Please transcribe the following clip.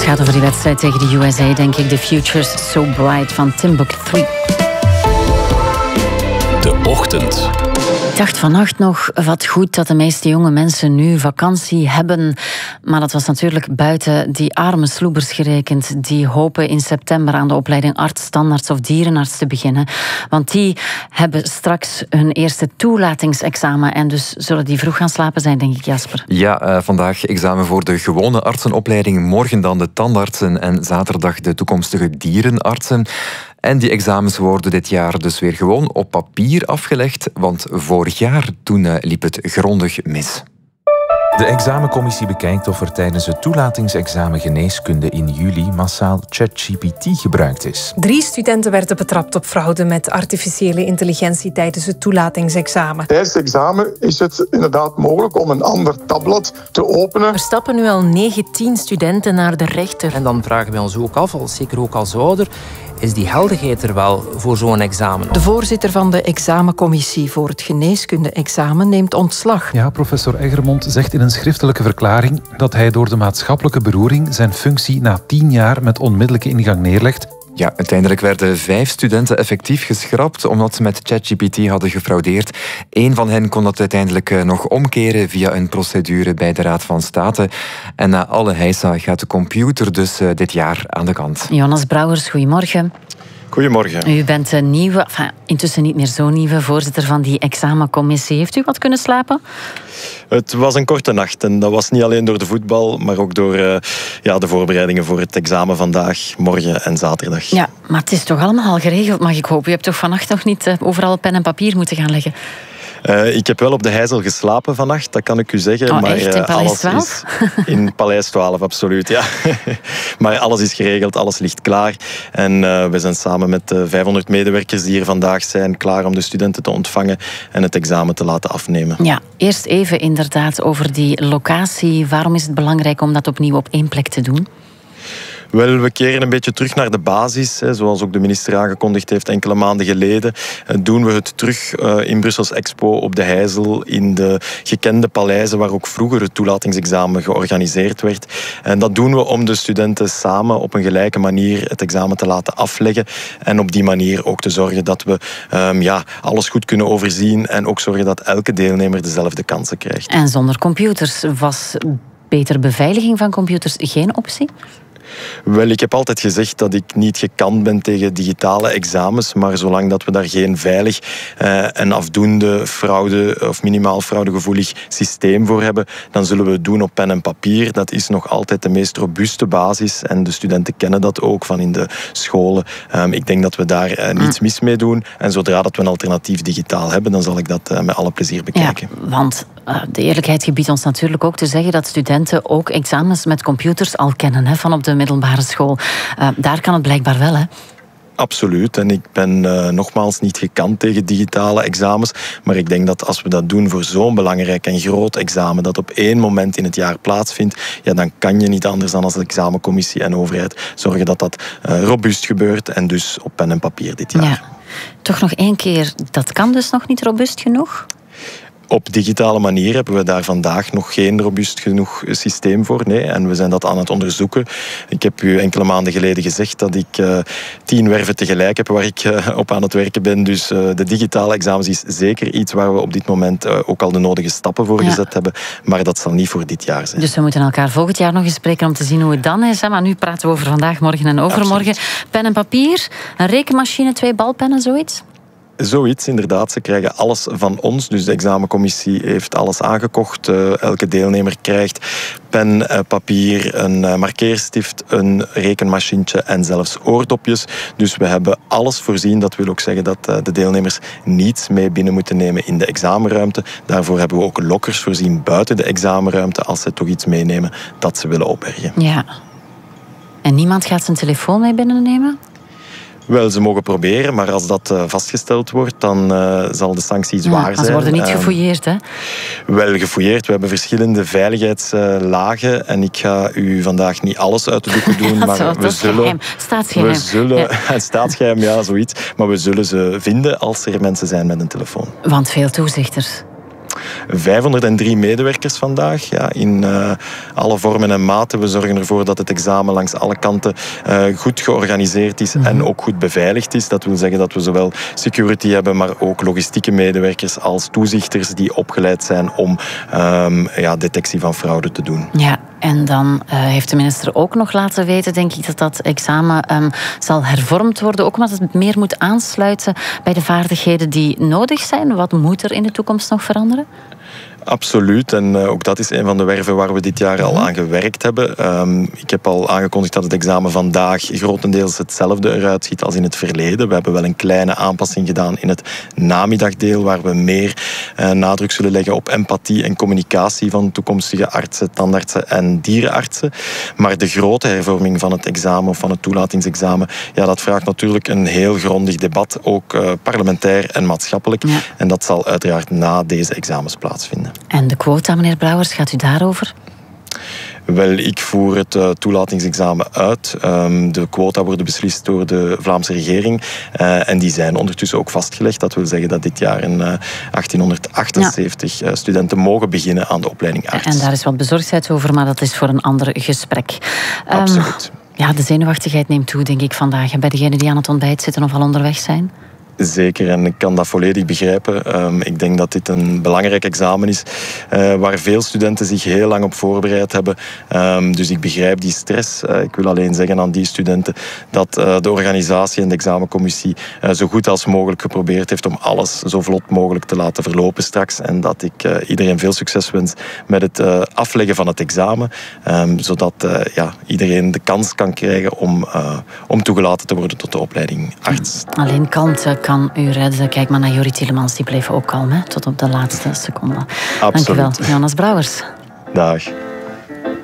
gaat over die wedstrijd tegen de USA, denk ik. The Future's So Bright van Timbuk3. De Ochtend. Ik dacht vannacht nog, wat goed dat de meeste jonge mensen nu vakantie hebben. Maar dat was natuurlijk buiten die arme sloebers gerekend. Die hopen in september aan de opleiding arts, tandarts of dierenarts te beginnen. Want die hebben straks hun eerste toelatingsexamen. En dus zullen die vroeg gaan slapen zijn, denk ik, Jasper. Ja, vandaag examen voor de gewone artsenopleiding. Morgen dan de tandartsen en zaterdag de toekomstige dierenartsen. En die examens worden dit jaar dus weer gewoon op papier afgelegd, want vorig jaar toen liep het grondig mis. De examencommissie bekijkt of er tijdens het toelatingsexamen geneeskunde in juli massaal ChatGPT gebruikt is. 3 studenten werden betrapt op fraude met artificiële intelligentie tijdens het toelatingsexamen. Tijdens het examen is het inderdaad mogelijk om een ander tabblad te openen. Er stappen nu al 19 studenten naar de rechter. En dan vragen wij ons ook af, zeker ook als ouder, is die heldigheid er wel voor zo'n examen? De voorzitter van de examencommissie voor het geneeskunde-examen neemt ontslag. Ja, professor Eggermond zegt in een schriftelijke verklaring dat hij door de maatschappelijke beroering zijn functie na 10 jaar met onmiddellijke ingang neerlegt. Ja, uiteindelijk werden 5 studenten effectief geschrapt omdat ze met ChatGPT hadden gefraudeerd. 1 van hen kon dat uiteindelijk nog omkeren via een procedure bij de Raad van State. En na alle heisa gaat de computer dus dit jaar aan de kant. Jonas Brouwers, goedemorgen. Goedemorgen. U bent de nieuwe, intussen niet meer zo nieuwe, voorzitter van die examencommissie. Heeft u wat kunnen slapen? Het was een korte nacht en dat was niet alleen door de voetbal, maar ook door de voorbereidingen voor het examen vandaag, morgen en zaterdag. Ja, maar het is toch allemaal al geregeld, mag ik hopen. U hebt toch vannacht nog niet overal pen en papier moeten gaan leggen? Ik heb wel op de Heizel geslapen vannacht, dat kan ik u zeggen. Oh, maar echt? In Paleis 12? In Paleis 12, absoluut, ja. Maar alles is geregeld, alles ligt klaar. En we zijn samen met 500 medewerkers die hier vandaag zijn, klaar om de studenten te ontvangen en het examen te laten afnemen. Ja, eerst even inderdaad over die locatie. Waarom is het belangrijk om dat opnieuw op één plek te doen? Wel, we keren een beetje terug naar de basis. Zoals ook de minister aangekondigd heeft enkele maanden geleden. Doen we het terug in Brussels Expo op de Heizel. In de gekende paleizen waar ook vroeger het toelatingsexamen georganiseerd werd. En dat doen we om de studenten samen op een gelijke manier het examen te laten afleggen. En op die manier ook te zorgen dat we alles goed kunnen overzien. En ook zorgen dat elke deelnemer dezelfde kansen krijgt. En zonder computers was betere beveiliging van computers geen optie? Wel, ik heb altijd gezegd dat ik niet gekant ben tegen digitale examens, maar zolang dat we daar geen veilig en afdoende fraude of minimaal fraudegevoelig systeem voor hebben, dan zullen we het doen op pen en papier. Dat is nog altijd de meest robuuste basis en de studenten kennen dat ook van in de scholen. Ik denk dat we daar niets mis mee doen en zodra dat we een alternatief digitaal hebben, dan zal ik dat met alle plezier bekijken. Ja, want de eerlijkheid gebiedt ons natuurlijk ook te zeggen dat studenten ook examens met computers al kennen van op de middelbare school. Daar kan het blijkbaar wel, hè? Absoluut. En ik ben nogmaals niet gekant tegen digitale examens. Maar ik denk dat als we dat doen voor zo'n belangrijk en groot examen dat op 1 moment in het jaar plaatsvindt, ja, dan kan je niet anders dan als examencommissie en overheid zorgen dat dat robuust gebeurt en dus op pen en papier dit jaar. Ja. Toch nog 1 keer, dat kan dus nog niet robuust genoeg? Op digitale manier hebben we daar vandaag nog geen robuust genoeg systeem voor. Nee, en we zijn dat aan het onderzoeken. Ik heb u enkele maanden geleden gezegd dat ik 10 werven tegelijk heb waar ik op aan het werken ben. Dus de digitale examens is zeker iets waar we op dit moment ook al de nodige stappen voor gezet hebben. Maar dat zal niet voor dit jaar zijn. Dus we moeten elkaar volgend jaar nog eens spreken om te zien hoe het dan is. Maar nu praten we over vandaag, morgen en overmorgen. Absoluut. Pen en papier, een rekenmachine, 2 balpennen, zoiets? Zoiets, inderdaad. Ze krijgen alles van ons. Dus de examencommissie heeft alles aangekocht. Elke deelnemer krijgt pen, papier, een markeerstift, een rekenmachientje en zelfs oordopjes. Dus we hebben alles voorzien. Dat wil ook zeggen dat de deelnemers niets mee binnen moeten nemen in de examenruimte. Daarvoor hebben we ook lokkers voorzien buiten de examenruimte als ze toch iets meenemen dat ze willen opbergen. Ja. En niemand gaat zijn telefoon mee binnennemen? Wel, ze mogen proberen, maar als dat vastgesteld wordt, dan zal de sanctie zwaar zijn. Maar ze worden niet gefouilleerd, hè? Wel gefouilleerd. We hebben verschillende veiligheidslagen en ik ga u vandaag niet alles uit de doeken doen, maar we zullen... Staatsgeheim. We zullen... Staatsgeheim, ja, zoiets. Maar we zullen ze vinden als er mensen zijn met een telefoon. Want veel toezichters. 503 medewerkers vandaag, ja, in alle vormen en maten. We zorgen ervoor dat het examen langs alle kanten goed georganiseerd is en ook goed beveiligd is. Dat wil zeggen dat we zowel security hebben, maar ook logistieke medewerkers als toezichters die opgeleid zijn om detectie van fraude te doen. Ja, en dan heeft de minister ook nog laten weten, denk ik, dat examen zal hervormd worden. Ook omdat het meer moet aansluiten bij de vaardigheden die nodig zijn. Wat moet er in de toekomst nog veranderen? Absoluut. En ook dat is een van de werven waar we dit jaar al aan gewerkt hebben. Ik heb al aangekondigd dat het examen vandaag grotendeels hetzelfde eruit ziet als in het verleden. We hebben wel een kleine aanpassing gedaan in het namiddagdeel, waar we meer nadruk zullen leggen op empathie en communicatie van toekomstige artsen, tandartsen en dierenartsen. Maar de grote hervorming van het examen of van het toelatingsexamen, ja, dat vraagt natuurlijk een heel grondig debat, ook parlementair en maatschappelijk. Ja. En dat zal uiteraard na deze examens plaatsvinden. En de quota, meneer Brouwers, gaat u daarover? Wel, ik voer het toelatingsexamen uit. De quota worden beslist door de Vlaamse regering. En die zijn ondertussen ook vastgelegd. Dat wil zeggen dat dit jaar 1878 studenten mogen beginnen aan de opleiding arts. En daar is wat bezorgdheid over, maar dat is voor een ander gesprek. Absoluut. Ja, de zenuwachtigheid neemt toe, denk ik, vandaag. En bij degenen die aan het ontbijt zitten of al onderweg zijn? Zeker, en ik kan dat volledig begrijpen. Ik denk dat dit een belangrijk examen is, waar veel studenten zich heel lang op voorbereid hebben. Dus ik begrijp die stress. Ik wil alleen zeggen aan die studenten dat de organisatie en de examencommissie zo goed als mogelijk geprobeerd heeft om alles zo vlot mogelijk te laten verlopen straks. En dat ik iedereen veel succes wens met het afleggen van het examen. Zodat iedereen de kans kan krijgen om toegelaten te worden tot de opleiding arts. Alleen kalmte kan u redden. Kijk maar naar Jorie Tielemans, die bleef ook kalm, hè? Tot op de laatste seconde. Absoluut. Dankjewel, Jonas Brouwers. Dag.